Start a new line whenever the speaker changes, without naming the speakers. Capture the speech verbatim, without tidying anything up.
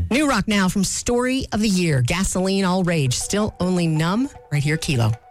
New rock now from Story of the Year. Gasoline all rage. Still only numb. Right here, Kilo.